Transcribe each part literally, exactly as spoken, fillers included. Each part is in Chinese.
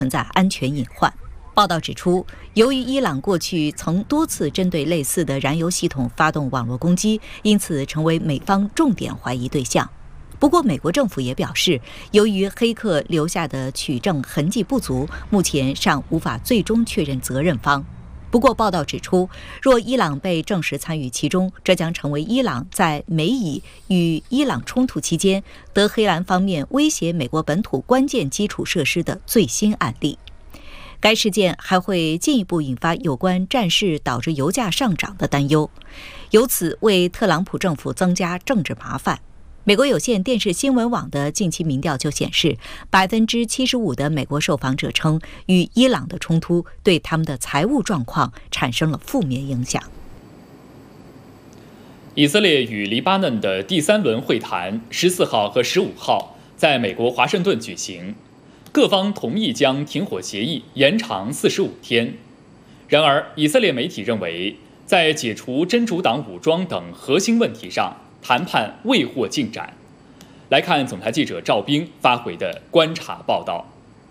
存在安全隐患。报道指出，由于伊朗过去曾多次针对类似的燃油系统发动网络攻击，因此成为美方重点怀疑对象。不过，美国政府也表示，由于黑客留下的取证痕迹不足，目前尚无法最终确认责任方。不过，报道指出，若伊朗被证实参与其中，这将成为伊朗在美以与伊朗冲突期间，德黑兰方面威胁美国本土关键基础设施的最新案例。该事件还会进一步引发有关战事导致油价上涨的担忧，由此为特朗普政府增加政治麻烦。美国有线电视新闻网的近期民调就显示，百分之七十五的美国受访者称，与伊朗的冲突对他们的财务状况产生了负面影响。 以色列与黎巴嫩的第三轮会谈十四号和十五号在美国华盛顿举行，各方同意将停火协议延长四十五天。然而，以色列媒体认为，在解除真主党武装等核心问题上，谈判未获进展。来看总台记者赵冰发回的观察报道。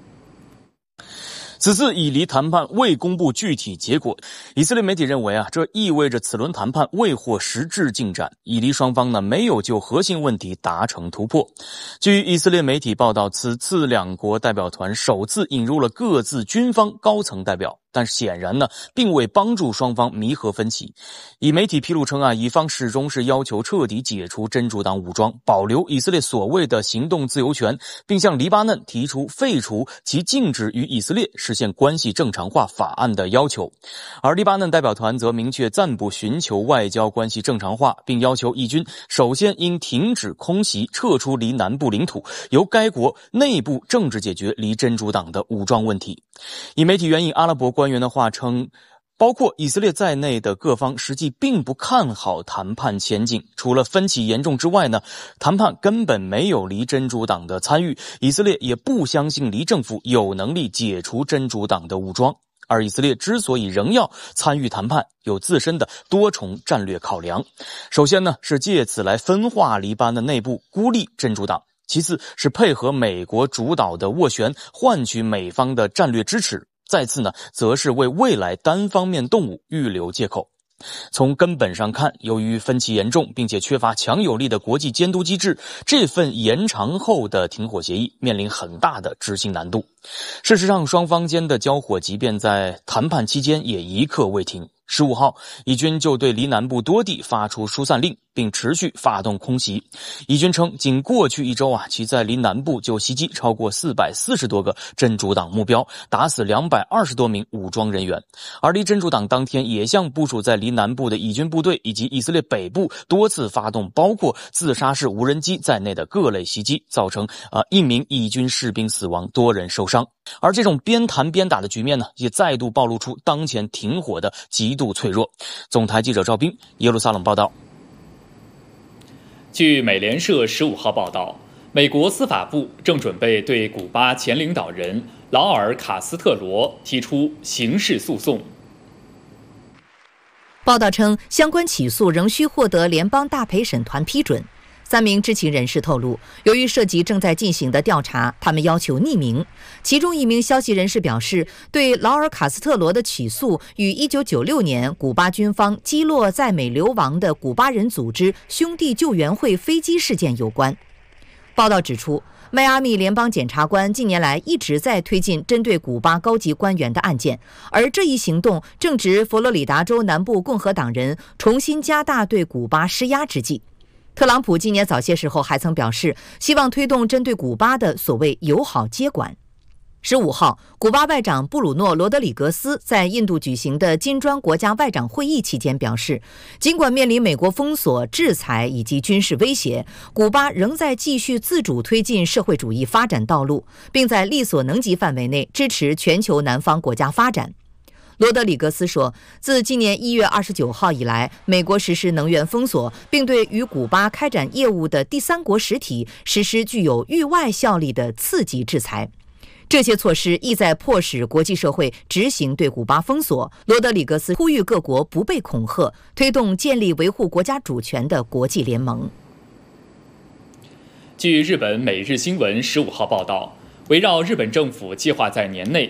此次以黎谈判未公布具体结果，以色列媒体认为啊，这意味着此轮谈判未获实质进展，以黎双方呢没有就核心问题达成突破。据以色列媒体报道，此次两国代表团首次引入了各自军方高层代表，但是显然呢，并未帮助双方弥合分歧。以媒体披露称啊，以方始终是要求彻底解除真主党武装，保留以色列所谓的行动自由权，并向黎巴嫩提出废除其禁止与以色列实现关系正常化法案的要求。而黎巴嫩代表团则明确暂不寻求外交关系正常化，并要求以军首先应停止空袭，撤出黎南部领土，由该国内部政治解决黎真主党的武装问题。以媒体援引阿拉伯官员的话称，包括以色列在内的各方实际并不看好谈判前景。除了分歧严重之外呢，谈判根本没有黎真主党的参与，以色列也不相信黎政府有能力解除真主党的武装。而以色列之所以仍要参与谈判，有自身的多重战略考量。首先呢，是借此来分化黎巴嫩内部，孤立真主党。其次是配合美国主导的斡旋，换取美方的战略支持。再次呢，则是为未来单方面动武预留借口。从根本上看，由于分歧严重，并且缺乏强有力的国际监督机制，这份延长后的停火协议面临很大的执行难度。事实上，双方间的交火即便在谈判期间也一刻未停。十五号，以军就对黎南部多地发出疏散令，并持续发动空袭。以军称，仅过去一周啊，其在黎南部就袭击超过四百四十多个真主党目标，打死两百二十多名武装人员。而黎真主党当天也向部署在黎南部的以军部队以及以色列北部多次发动包括自杀式无人机在内的各类袭击，造成呃一名以军士兵死亡，多人受伤。而这种边谈边打的局面呢，也再度暴露出当前停火的极度脆弱。总台记者赵斌，耶路撒冷报道。 据美联社十五号报道，美国司法部正准备对古巴前领导人劳尔·卡斯特罗提出刑事诉讼。 报道称，相关起诉仍需获得联邦大陪审团批准。三名知情人士透露，由于涉及正在进行的调查，他们要求匿名。其中一名消息人士表示，对劳尔·卡斯特罗的起诉与一九九六年古巴军方击落在美流亡的古巴人组织兄弟救援会飞机事件有关。报道指出，迈阿密联邦检察官近年来一直在推进针对古巴高级官员的案件，而这一行动正值佛罗里达州南部共和党人重新加大对古巴施压之际。特朗普今年早些时候还曾表示，希望推动针对古巴的所谓友好接管。十五号，古巴外长布鲁诺·罗德里格斯在印度举行的金砖国家外长会议期间表示，尽管面临美国封锁、制裁以及军事威胁，古巴仍在继续自主推进社会主义发展道路，并在力所能及范围内支持全球南方国家发展。罗德里格斯说，自今年一月二十九号以来，美国实施能源封锁，并对与古巴开展业务的第三国实体实施具有域外效力的次级制裁。这些措施意在迫使国际社会执行对古巴封锁。罗德里格斯呼吁各国不被恐吓，推动建立维护国家主权的国际联盟。 据日本每日新闻十五号报道， 围绕日本政府计划在年内